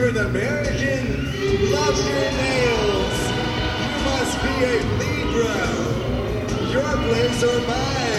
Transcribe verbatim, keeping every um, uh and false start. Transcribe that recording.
you're an American, love your nails. You must be a Libra. Your place or mine.